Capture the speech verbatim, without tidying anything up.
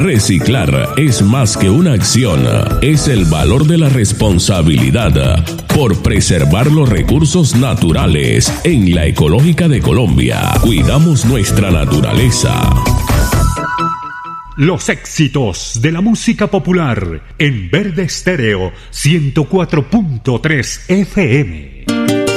Reciclar es más que una acción, es el valor de la responsabilidad por preservar los recursos naturales. En la Ecológica de Colombia, cuidamos nuestra naturaleza. Los éxitos de la música popular en Verde Estéreo ciento cuatro punto tres F M.